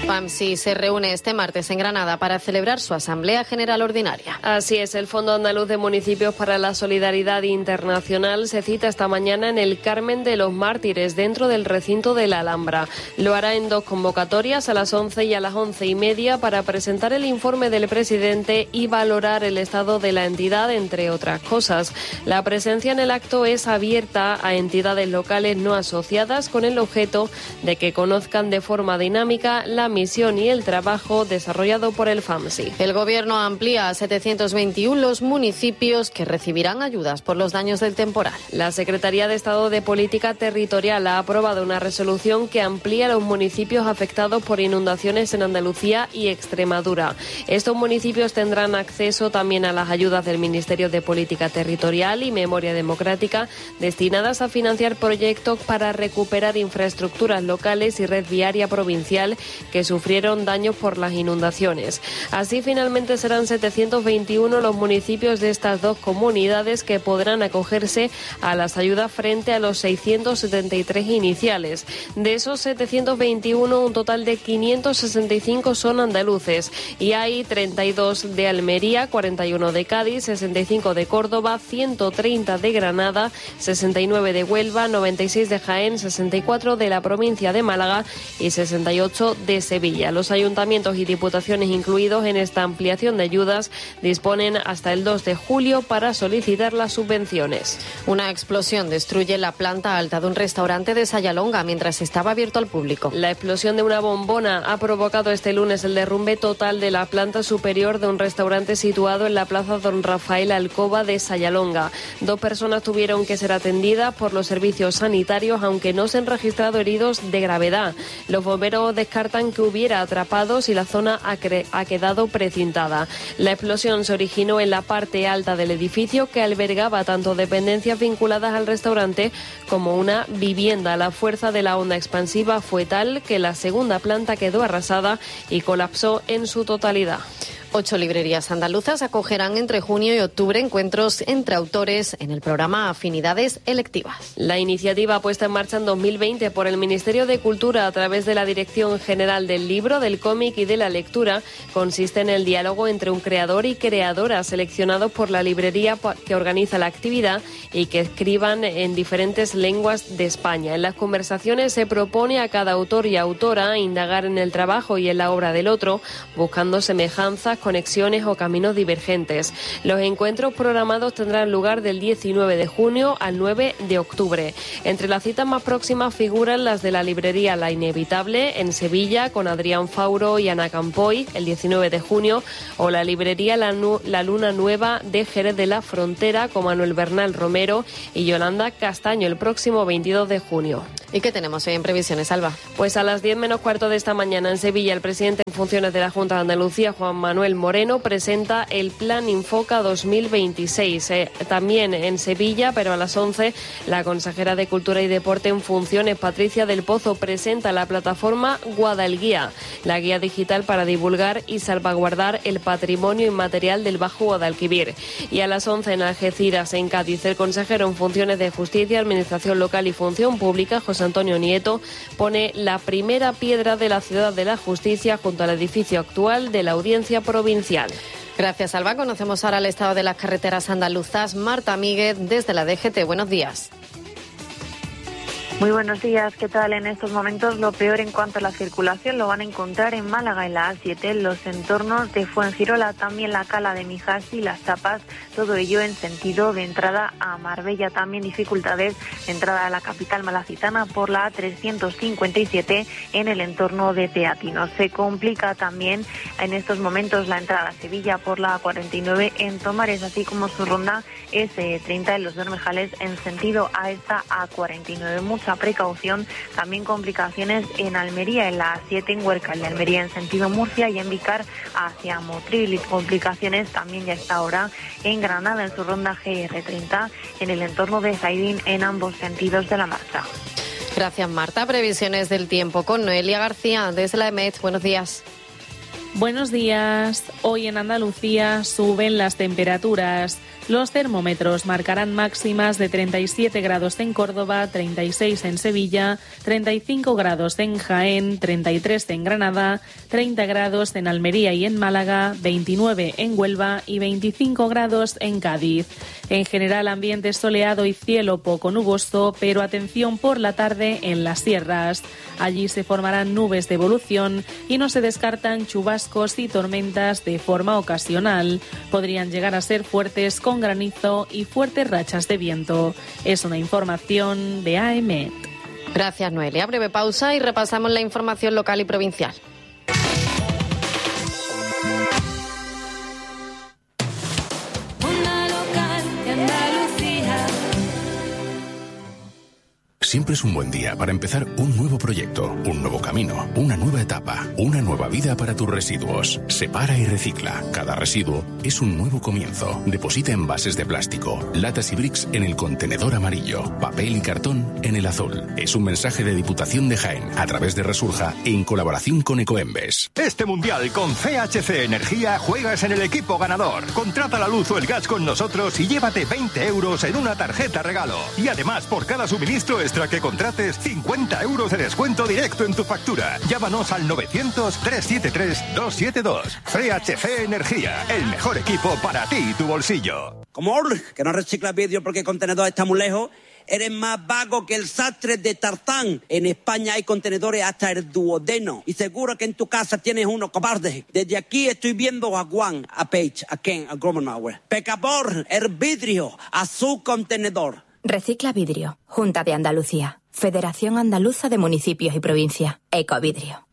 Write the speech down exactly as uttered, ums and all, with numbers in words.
FAMSI se reúne este martes en Granada para celebrar su Asamblea General Ordinaria. Así es, el Fondo Andaluz de Municipios para la Solidaridad Internacional se cita esta mañana en el Carmen de los Mártires, dentro del recinto de la Alhambra. Lo hará en dos convocatorias, a las once y a las once y media, para presentar el informe del presidente y valorar el estado de la entidad, entre otras cosas. La presencia en el acto es abierta a entidades locales no asociadas, con el objeto de que conozcan de forma dinámica la misión y el trabajo desarrollado por el FAMSI. El Gobierno amplía a setecientos veintiuno los municipios que recibirán ayudas por los daños del temporal. La Secretaría de Estado de Política Territorial ha aprobado una resolución que amplía los municipios afectados por inundaciones en Andalucía y Extremadura. Estos municipios tendrán acceso también a las ayudas del Ministerio de Política Territorial y Memoria Democrática, destinadas a financiar proyectos para recuperar infraestructuras locales y red viaria provincial que sufrieron daños por las inundaciones. Así, finalmente serán setecientos veintiuno los municipios de estas dos comunidades que podrán acogerse a las ayudas frente a los seiscientos setenta y tres iniciales. De esos setecientos veintiuno, un total de quinientos sesenta y cinco son andaluces y hay treinta y dos de Almería, cuarenta y uno de Cádiz, sesenta y cinco de Córdoba, ciento treinta de Granada, sesenta y nueve de Huelva, noventa y seis de Jaén, sesenta y cuatro de la provincia de Málaga y sesenta y ocho de Sevilla. Los ayuntamientos y diputaciones incluidos en esta ampliación de ayudas disponen hasta el dos de julio para solicitar las subvenciones. Una explosión destruye la planta alta de un restaurante de Sayalonga mientras estaba abierto al público. La explosión de una bombona ha provocado este lunes el derrumbe total de la planta superior de un restaurante situado en la plaza Don Rafael Alcoba de Sayalonga. Dos personas tuvieron que ser atendidas por los servicios sanitarios, aunque no se han registrado heridos de gravedad. Los bomberos descartan que hubiera atrapados y la zona ha, ha quedado precintada. La explosión se originó en la parte alta del edificio, que albergaba tanto dependencias vinculadas al restaurante como una vivienda. La fuerza de la onda expansiva fue tal que la segunda planta quedó arrasada y colapsó en su totalidad. Ocho librerías andaluzas acogerán entre junio y octubre encuentros entre autores en el programa Afinidades Electivas. La iniciativa puesta en marcha en dos mil veinte por el Ministerio de Cultura a través de la Dirección General del Libro, del Cómic y de la Lectura consiste en el diálogo entre un creador y creadora seleccionados por la librería que organiza la actividad y que escriban en diferentes lenguas de España. En las conversaciones se propone a cada autor y autora indagar en el trabajo y en la obra del otro, buscando semejanzas, conexiones o caminos divergentes. Los encuentros programados tendrán lugar del diecinueve de junio al nueve de octubre. Entre las citas más próximas figuran las de la librería La Inevitable en Sevilla, con Adrián Fauro y Ana Campoy, el diecinueve de junio, o la librería La, Nu- La Luna Nueva de Jerez de la Frontera, con Manuel Bernal Romero y Yolanda Castaño, el próximo veintidós de junio. ¿Y qué tenemos en previsiones, Alba? Pues a las diez menos cuarto de esta mañana en Sevilla, el presidente en funciones de la Junta de Andalucía, Juan Manuel Moreno, presenta el Plan Infoca dos mil veintiséis. Eh, también en Sevilla, pero a las once, la consejera de Cultura y Deporte en funciones, Patricia del Pozo, presenta la plataforma Guadalguía, la guía digital para divulgar y salvaguardar el patrimonio inmaterial del Bajo Guadalquivir. Y a las once en Algeciras, en Cádiz, el consejero en funciones de Justicia, Administración Local y Función Pública, José Antonio Nieto, pone la primera piedra de la Ciudad de la Justicia junto al edificio actual de la Audiencia Provincial. Gracias, Alba. Conocemos ahora el estado de las carreteras andaluzas. Marta Míguez, desde la D G T. Buenos días. Muy buenos días, ¿qué tal? En estos momentos lo peor en cuanto a la circulación lo van a encontrar en Málaga, en la A siete, en los entornos de Fuengirola, también la Cala de Mijas y Las Tapas, todo ello en sentido de entrada a Marbella. También dificultades de entrada a la capital malacitana por la A trescientos cincuenta y siete en el entorno de Teatinos. Se complica también en estos momentos la entrada a Sevilla por la A cuarenta y nueve en Tomares, así como su ronda ese treinta en los Bermejales en sentido a esta A cuarenta y nueve. Mucha precaución, también complicaciones en Almería, en la A siete en Huerca, en Almería en sentido Murcia y en Vicar hacia Motril, y complicaciones también ya a esta hora en Granada en su ronda G R treinta en el entorno de Zaidín en ambos sentidos de la marcha. Gracias, Marta. Previsiones del tiempo con Noelia García desde la E M E T. Buenos días. Buenos días. Hoy en Andalucía suben las temperaturas. Los termómetros marcarán máximas de treinta y siete grados en Córdoba, treinta y seis en Sevilla, treinta y cinco grados en Jaén, treinta y tres en Granada, treinta grados en Almería y en Málaga, veintinueve en Huelva y veinticinco grados en Cádiz. En general, ambiente soleado y cielo poco nuboso, pero atención por la tarde en las sierras. Allí se formarán nubes de evolución y no se descartan chubascos y tormentas de forma ocasional. Podrían llegar a ser fuertes con granizo y fuertes rachas de viento. Es una información de A E M E T. Gracias, Noelia. Breve pausa y repasamos la información local y provincial. Siempre es un buen día para empezar un nuevo proyecto, un nuevo camino, una nueva etapa, una nueva vida para tus residuos. Separa y recicla. Cada residuo es un nuevo comienzo. Deposita envases de plástico, latas y bricks en el contenedor amarillo, papel y cartón en el azul. Es un mensaje de Diputación de Jaén a través de Resurja en colaboración con Ecoembes. Este mundial con C H C Energía juegas en el equipo ganador. Contrata la luz o el gas con nosotros y llévate veinte euros en una tarjeta regalo. Y además, por cada suministro extra que contrates, cincuenta euros de descuento directo en tu factura. Llámanos al novecientos, trescientos setenta y tres, doscientos setenta y dos. C H C Energía, el mejor equipo para ti y tu bolsillo. Como que no reciclas vidrio porque el contenedor está muy lejos, eres más vago que el sastre de Tartán. En España hay contenedores hasta el duodeno. Y seguro que en tu casa tienes uno, cobarde. Desde aquí estoy viendo a Juan, a Paige, a Ken, a Gromenauer. Pecador, el vidrio, a su contenedor. Recicla vidrio. Junta de Andalucía. Federación Andaluza de Municipios y Provincias. Ecovidrio.